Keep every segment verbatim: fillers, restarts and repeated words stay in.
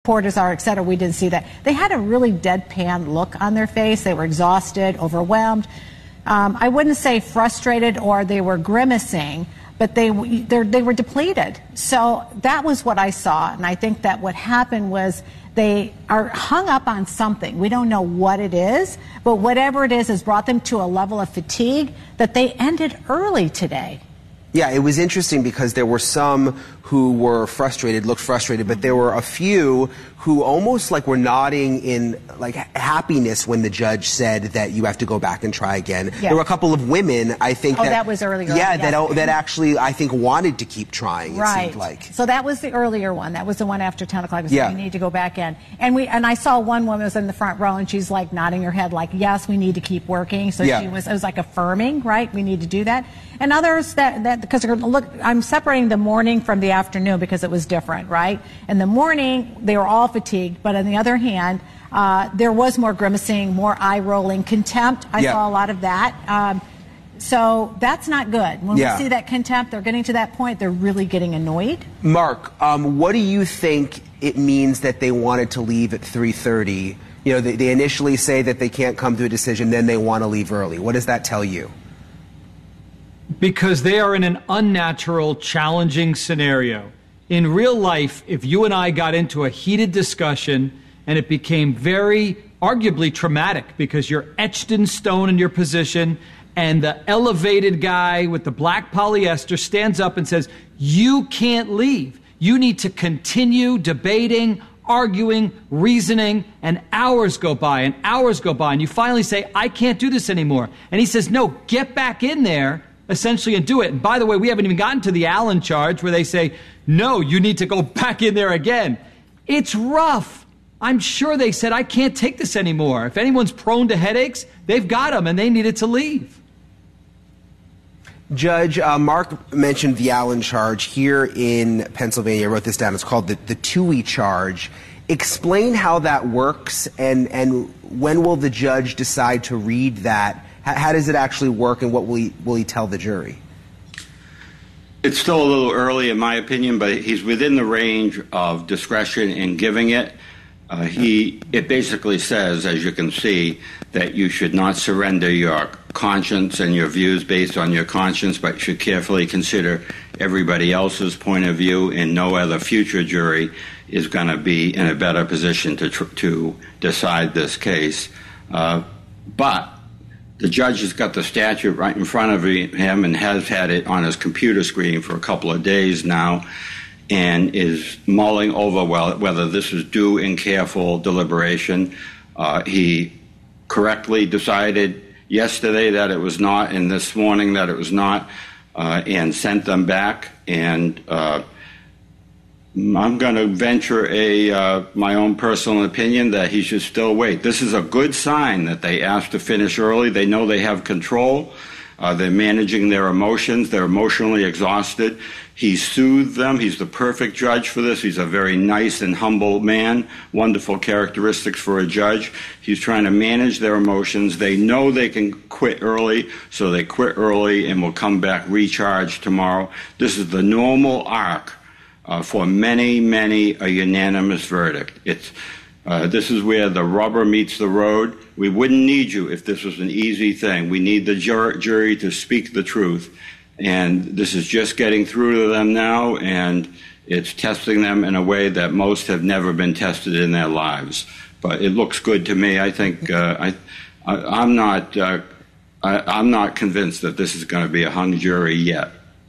reporters are, et cetera. We didn't see that. They had a really deadpan look on their face. They were exhausted, overwhelmed. Um, I wouldn't say frustrated or they were grimacing, but they they were depleted. So that was what I saw. And I think that what happened was they are hung up on something. We don't know what it is, but whatever it is has brought them to a level of fatigue that they ended early today. Yeah, it was interesting because there were some who were frustrated, looked frustrated, but there were a few who almost like were nodding in like happiness when the judge said that you have to go back and try again. Yeah. There were a couple of women, I think. Oh, that, that was earlier. Yeah, that that actually I think wanted to keep trying. It right. seemed like. So that was the earlier one. That was the one after ten o'clock. Yeah. We need to go back in. And we and I saw one woman was in the front row and she's like nodding her head like, yes, we need to keep working. So yeah. she was it was like affirming, right? We need to do that. And others that that because look, I'm separating the morning from the afternoon because it was different, right? In the morning they were all fatigued, but on the other hand, uh, there was more grimacing, more eye rolling, contempt. I yeah. saw a lot of that. Um, so that's not good. When yeah. we see that contempt, they're getting to that point, they're really getting annoyed. Mark, um, what do you think it means that they wanted to leave at three thirty? You know, they, they initially say that they can't come to a decision, then they want to leave early. What does that tell you? Because they are in an unnatural, challenging scenario. In real life, if you and I got into a heated discussion and it became very, arguably traumatic because you're etched in stone in your position and the elevated guy with the black polyester stands up and says, you can't leave. You need to continue debating, arguing, reasoning, and hours go by and hours go by. And you finally say, I can't do this anymore. And he says, no, get back in there. Essentially, and do it. And by the way, we haven't even gotten to the Allen charge where they say, no, you need to go back in there again. It's rough. I'm sure they said, I can't take this anymore. If anyone's prone to headaches, they've got them and they needed to leave. Judge, uh, Mark mentioned the Allen charge here in Pennsylvania. I wrote this down. It's called the, the Toohey charge. Explain how that works and, and when will the judge decide to read that? How does it actually work, and what will he, will he tell the jury? It's still a little early, in my opinion, but he's within the range of discretion in giving it. Uh, he it basically says, as you can see, that you should not surrender your conscience and your views based on your conscience, but should carefully consider everybody else's point of view, and no other future jury is going to be in a better position to tr- to decide this case. Uh, but the judge has got the statute right in front of him and has had it on his computer screen for a couple of days now and is mulling over well, whether this is due in careful deliberation. Uh, he correctly decided yesterday that it was not and this morning that it was not uh, and sent them back. And uh, I'm going to venture a uh, my own personal opinion that he should still wait. This is a good sign that they asked to finish early. They know they have control. Uh, they're managing their emotions. They're emotionally exhausted. He soothed them. He's the perfect judge for this. He's a very nice and humble man, wonderful characteristics for a judge. He's trying to manage their emotions. They know they can quit early, so they quit early and will come back recharged tomorrow. This is the normal arc Uh, for many, many a unanimous verdict. It's, uh, this is where the rubber meets the road. We wouldn't need you if this was an easy thing. We need the jur- jury to speak the truth. And this is just getting through to them now, and it's testing them in a way that most have never been tested in their lives. But it looks good to me. I think uh, I, I, I'm not. Uh, I, I'm not convinced that this is going to be a hung jury yet.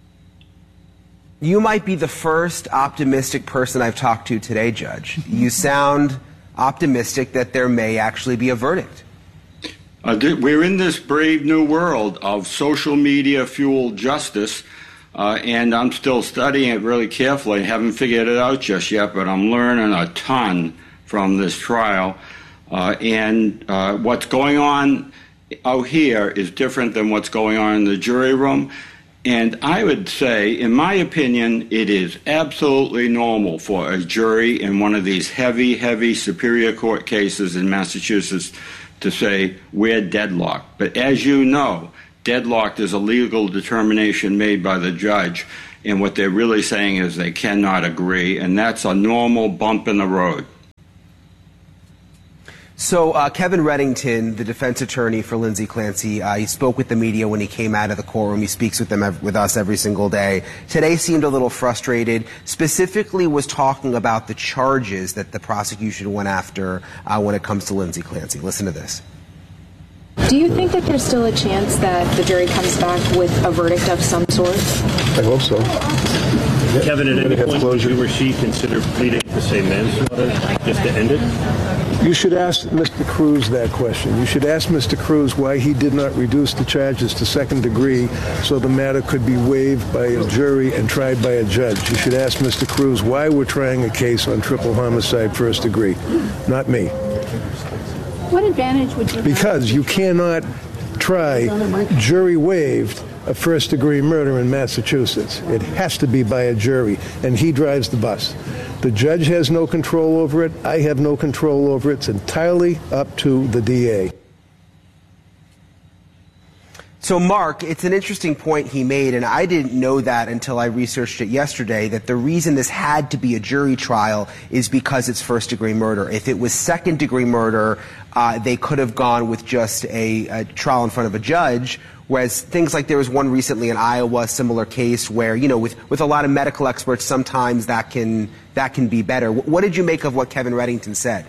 You might be the first optimistic person I've talked to today, Judge. You sound optimistic that there may actually be a verdict. Uh, th- we're in this brave new world of social media-fueled justice, uh, and I'm still studying it really carefully. I haven't figured it out just yet, but I'm learning a ton from this trial. Uh, and uh, what's going on out here is different than what's going on in the jury room. And I would say, in my opinion, it is absolutely normal for a jury in one of these heavy, heavy Superior Court cases in Massachusetts to say, we're deadlocked. But as you know, deadlocked is a legal determination made by the judge, and what they're really saying is they cannot agree, and that's a normal bump in the road. So uh, Kevin Reddington, the defense attorney for Lindsay Clancy, uh, he spoke with the media when he came out of the courtroom. He speaks with them ev- with us every single day. Today seemed a little frustrated. Specifically, was talking about the charges that the prosecution went after uh, when it comes to Lindsay Clancy. Listen to this. Do you think that there's still a chance that the jury comes back with a verdict of some sort? I hope so. Kevin, at any point, would you or she consider pleading to say manslaughter just to end it? You should ask Mister Cruz that question. You should ask Mister Cruz why he did not reduce the charges to second degree so the matter could be waived by a jury and tried by a judge. You should ask Mister Cruz why we're trying a case on triple homicide first degree, not me. What advantage would you have? Because you cannot try jury waived a first-degree murder in Massachusetts. It has to be by a jury, and he drives the bus. The judge has no control over it. I have no control over it. It's entirely up to the D A. So, Mark, it's an interesting point he made, and I didn't know that until I researched it yesterday, that the reason this had to be a jury trial is because it's first-degree murder. If it was second-degree murder, uh, they could have gone with just a, a trial in front of a judge, whereas things like there was one recently in Iowa, similar case where, you know, with, with a lot of medical experts, sometimes that can, that can be better. What did you make of what Kevin Reddington said?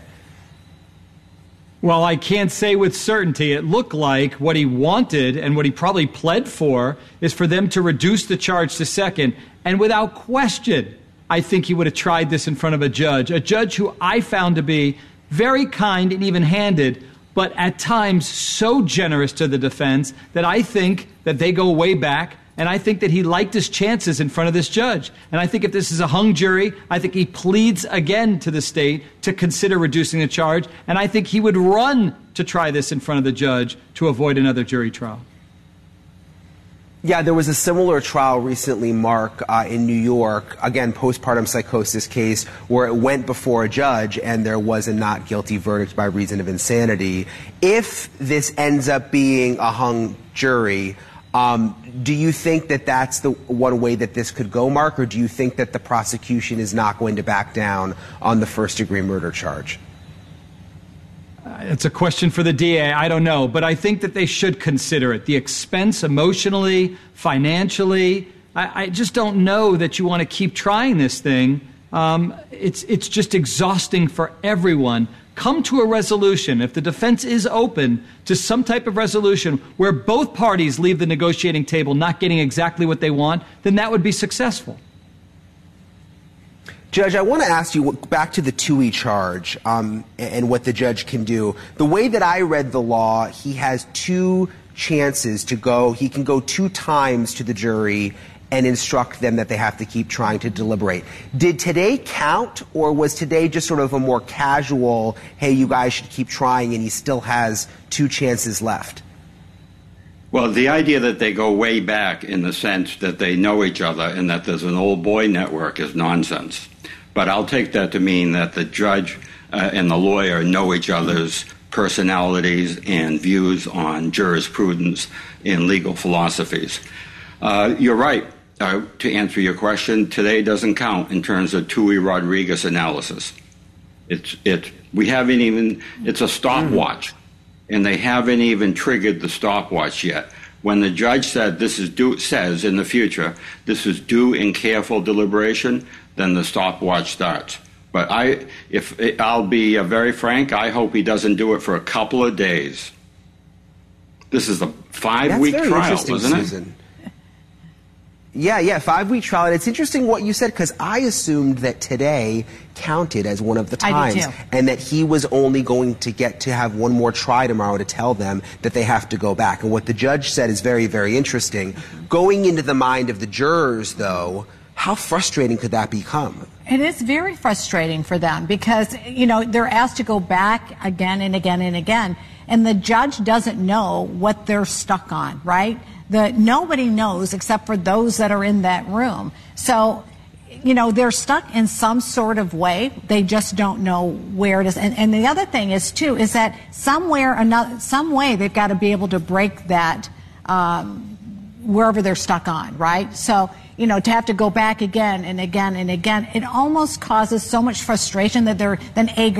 Well, I can't say with certainty. It looked like what he wanted and what he probably pled for is for them to reduce the charge to second. And without question, I think he would have tried this in front of a judge, a judge who I found to be very kind and even-handed, but at times so generous to the defense that I think that they go way back. And I think that he liked his chances in front of this judge. And I think if this is a hung jury, I think he pleads again to the state to consider reducing the charge. And I think he would run to try this in front of the judge to avoid another jury trial. Yeah, there was a similar trial recently, Mark, uh, in New York, again, postpartum psychosis case, where it went before a judge and there was a not guilty verdict by reason of insanity. If this ends up being a hung jury, Um, do you think that that's the one way that this could go, Mark, or do you think that the prosecution is not going to back down on the first-degree murder charge? Uh, it's a question for the D A. I don't know, but I think that they should consider it. The expense emotionally, financially, I, I just don't know that you want to keep trying this thing. Um, it's, it's just exhausting for everyone. Come to a resolution. If the defense is open to some type of resolution where both parties leave the negotiating table not getting exactly what they want, then that would be successful. Judge, I want to ask you back to the two E charge um, and what the judge can do. The way that I read the law, he has two chances to go. He can go two times to the jury and instruct them that they have to keep trying to deliberate. Did today count, or was today just sort of a more casual, hey, you guys should keep trying, and he still has two chances left? Well, the idea that they go way back in the sense that they know each other and that there's an old boy network is nonsense. But I'll take that to mean that the judge uh, and the lawyer know each other's personalities and views on jurisprudence and legal philosophies. Uh, you're right. Uh, to answer your question, today doesn't count in terms of Tui Rodriguez analysis. It's it we haven't even it's a stopwatch, and they haven't even triggered the stopwatch yet. When the judge said this is due says in the future this is due in careful deliberation, then the stopwatch starts. But I, if I'll be uh, very frank, I hope he doesn't do it for a couple of days. This is a five-week trial, isn't Susan. it? Yeah, yeah, five-week trial. And it's interesting what you said, because I assumed that today counted as one of the times, I do too. And that he was only going to get to have one more try tomorrow to tell them that they have to go back. And what the judge said is very, very interesting. Going into the mind of the jurors, though, how frustrating could that become? It is very frustrating for them because, you know, they're asked to go back again and again and again, and the judge doesn't know what they're stuck on, right? The, nobody knows except for those that are in that room. So, you know, they're stuck in some sort of way. They just don't know where it is. And, and the other thing is, too, is that somewhere, another, some way they've got to be able to break that um, wherever they're stuck on, right? So, you know, to have to go back again and again and again, it almost causes so much frustration that they're then A